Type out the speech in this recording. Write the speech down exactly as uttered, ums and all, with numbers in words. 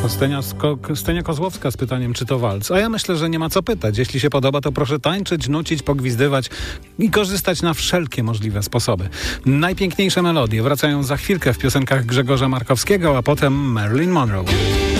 Stenia, Sko- Stenia Kozłowska z pytaniem, czy to walc. A ja myślę, że nie ma co pytać. Jeśli się podoba, to proszę tańczyć, nucić, pogwizdywać i korzystać na wszelkie możliwe sposoby. Najpiękniejsze melodie wracają za chwilkę w piosenkach Grzegorza Markowskiego, a potem Marilyn Monroe.